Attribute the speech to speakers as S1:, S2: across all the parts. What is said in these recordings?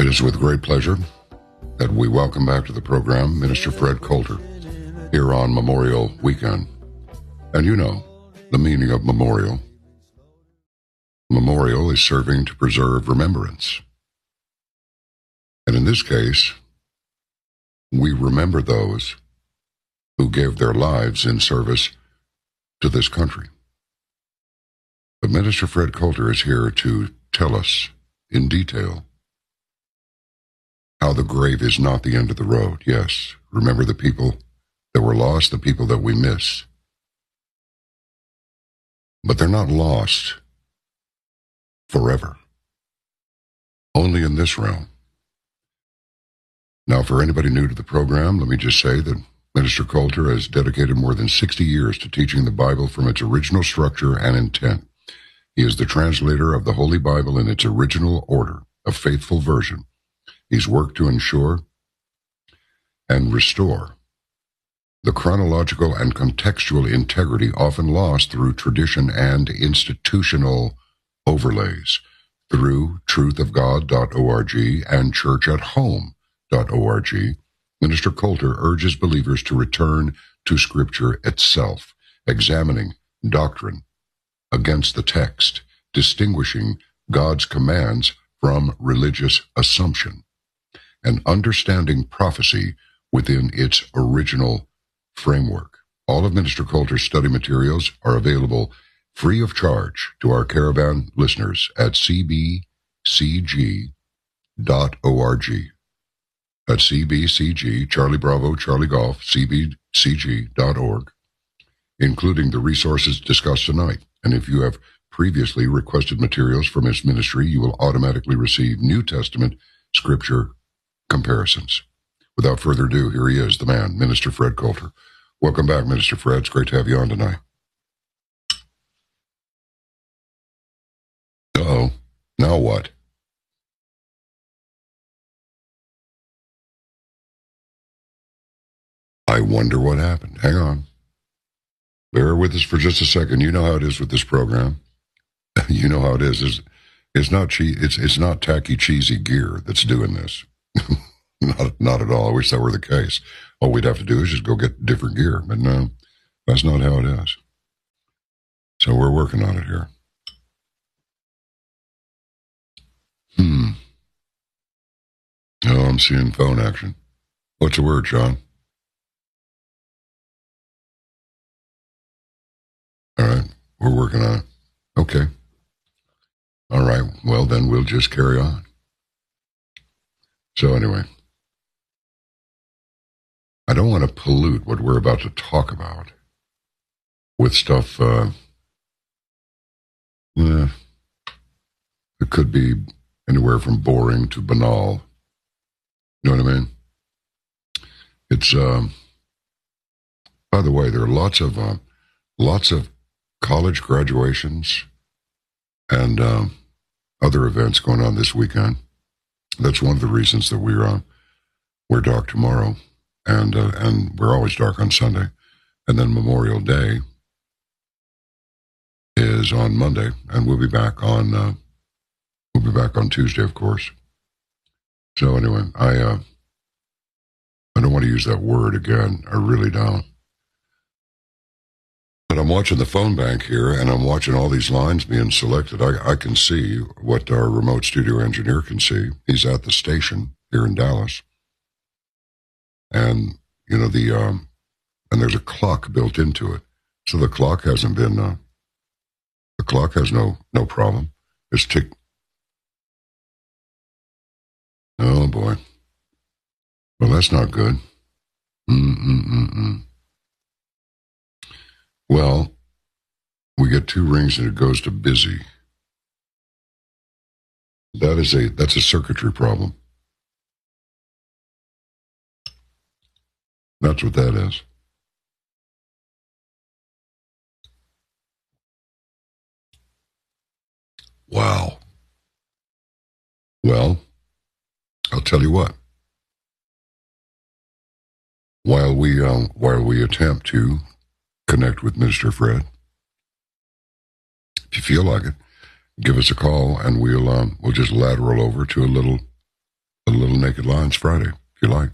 S1: is with great pleasure that we welcome back to the program Minister Fred Coulter here on Memorial Weekend. And you know the meaning of memorial. Memorial is serving to preserve remembrance. And in this case, we remember those who gave their lives in service to this country. But Minister Fred Coulter is here to tell us in detail how the grave is not the end of the road. Yes, remember the people that were lost, the people that we miss. But they're not lost forever. Only in this realm. Now, for anybody new to the program, let me just say that Minister Coulter has dedicated more than 60 years to teaching the Bible from its original structure and intent. He is the translator of the Holy Bible in its original order, a faithful version. He's worked to ensure and restore the chronological and contextual integrity often lost through tradition and institutional overlays through truthofgod.org and churchathome.org. Minister Coulter urges believers to return to Scripture itself, examining doctrine against the text, distinguishing God's commands from religious assumption, and understanding prophecy within its original framework. All of Minister Coulter's study materials are available free of charge to our caravan listeners at cbcg.org. At CBCG, Charlie Bravo, Charlie Golf, cbcg.org, including the resources discussed tonight. And if you have previously requested materials from his ministry, you will automatically receive New Testament scripture comparisons. Without further ado, here he is, the man, Minister Fred Coulter. Welcome back, Minister Fred. It's great to have you on tonight. Uh-oh. Now what? I wonder what happened. Hang on. Bear with us for just a second. You know how it is with this program. You know how it is. It's not tacky, cheesy gear that's doing this. Not at all. I wish that were the case. All we'd have to do is just go get different gear. But no, that's not how it is. So we're working on it here. Oh, I'm seeing phone action. What's the word, Sean? All right, we're working on it. Okay. All right, well, then we'll just carry on. So anyway, I don't want to pollute what we're about to talk about with stuff it could be anywhere from boring to banal. You know what I mean? It's, by the way, there are lots of college graduations and other events going on this weekend. That's one of the reasons that we're dark tomorrow, and we're always dark on Sunday, and then Memorial Day is on Monday, and we'll be back on Tuesday, of course. So anyway, I don't want to use that word again. I really don't. But I'm watching the phone bank here, and I'm watching all these lines being selected. I can see what our remote studio engineer can see. He's at the station here in Dallas. And, you know, and there's a clock built into it. So the clock hasn't been, the clock has no problem. It's tick. Oh, boy. Well, that's not good. Well, we get 2 rings and it goes to busy. That's a circuitry problem. That's what that is. Wow. Well, I'll tell you what. While we attempt to connect with Minister Fred, if you feel like it, give us a call and we'll just lateral over to a little A Little Naked Lines Friday, if you like.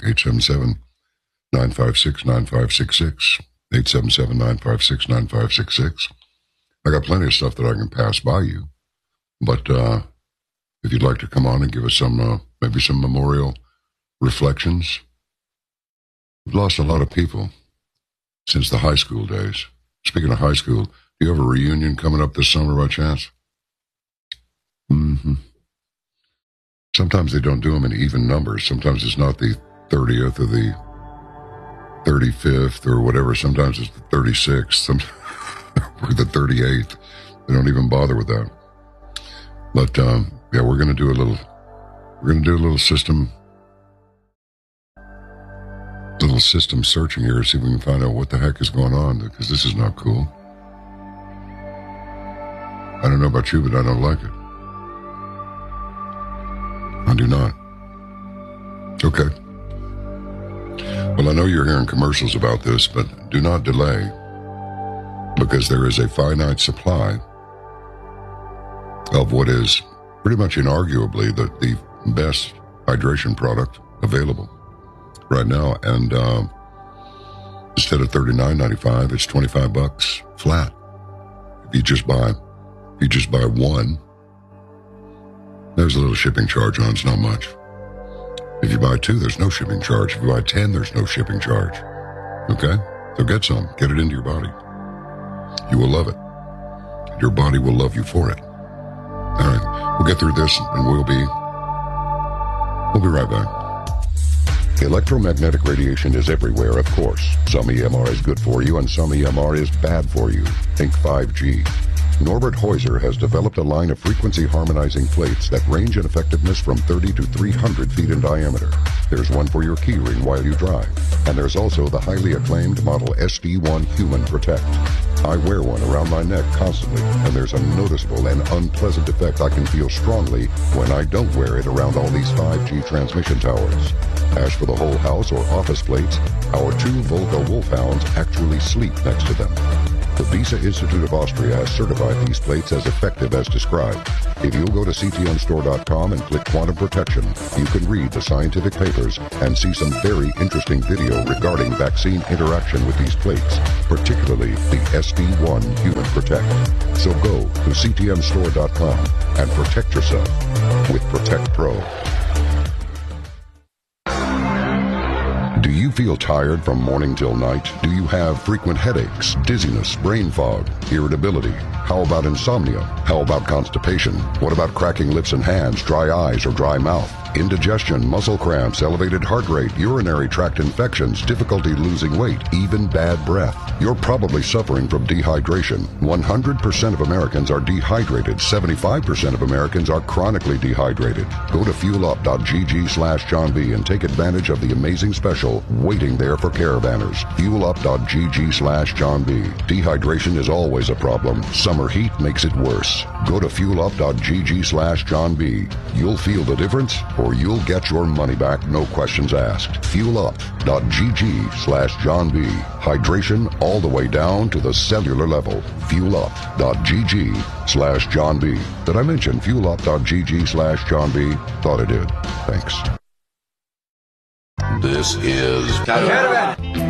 S1: 877-956-9566. 877-956-9566. I got plenty of stuff that I can pass by you. But if you'd like to come on and give us some, maybe some memorial reflections. We've lost a lot of people since the high school days. Speaking of high school, do you have a reunion coming up this summer by chance? Sometimes they don't do them in even numbers. Sometimes it's not the 30th or the 35th or whatever. Sometimes it's the 36th or the 38th. They don't even bother with that. But yeah, we're going to do a little system searching here to see if we can find out what the heck is going on, because this is not cool. I don't know about you, but I don't like it. I do not. Okay. Well, I know you're hearing commercials about this, but do not delay, because there is a finite supply of what is pretty much inarguably the best hydration product available right now. And instead of $39.95, it's $25 flat. If you just buy one, there's a little shipping charge on. It's not much. If you buy two, there's no shipping charge. If you buy 10, there's no shipping charge. Okay? So get some. Get it into your body. You will love it. Your body will love you for it. All right. We'll get through this and we'll be right back. Electromagnetic radiation is everywhere, of course. Some EMR is good for you and some EMR is bad for you. Think 5G. Norbert Heuser has developed a line of frequency harmonizing plates that range in effectiveness from 30 to 300 feet in diameter. There's one for your keyring while you drive. And there's also the highly acclaimed model SD1 Human Protect. I wear one around my neck constantly, and there's a noticeable and unpleasant effect I can feel strongly when I don't wear it around all these 5G transmission towers. As for the whole house or office plates, our two Volga Wolfhounds actually sleep next to them. The Visa Institute of Austria has certified these plates as effective as described. If you'll go to ctmstore.com and click Quantum Protection, you can read the scientific papers and see some very interesting video regarding vaccine interaction with these plates, particularly the SD1 Human Protect. So go to ctmstore.com and protect yourself with Protect Pro. Do you feel tired from morning till night? Do you have frequent headaches, dizziness, brain fog, irritability? How about insomnia? How about constipation? What about cracking lips and hands, dry eyes, or dry mouth? Indigestion, muscle cramps, elevated heart rate, urinary tract infections, difficulty losing weight, even bad breath. You're probably suffering from dehydration. 100% of Americans are dehydrated. 75% of Americans are chronically dehydrated. Go to fuelup.gg/John B and take advantage of the amazing special waiting there for caravanners. Fuelup.gg/John B. Dehydration is always a problem. Summer heat makes it worse. Go to fuelup.gg/John B. You'll feel the difference, or you'll get your money back, no questions asked. Fuelup.gg/John B. Hydration all the way down to the cellular level. Fuelup.gg/John B. Did I mention fuelup.gg/John B? Thought I did. Thanks.
S2: This is Caravan.